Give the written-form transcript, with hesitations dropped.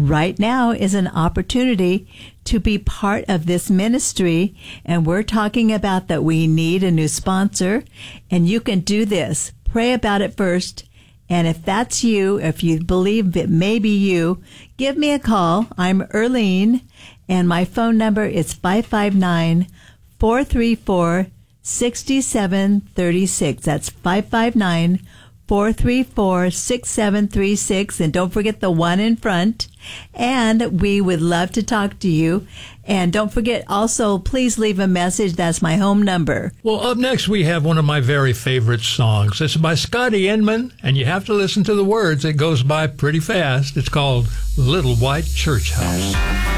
right now is an opportunity to be part of this ministry. And we're talking about that we need a new sponsor. And you can do this. Pray about it first. And if that's you, if you believe it may be you, give me a call. I'm Earlene, and my phone number is 559-434-6736. That's 559-434-6736. And don't forget the one in front. And we would love to talk to you. And don't forget also, please leave a message. That's my home number. Well, up next, we have one of my very favorite songs. It's by Scotty Inman, and you have to listen to the words. It goes by pretty fast. It's called Little White Church House.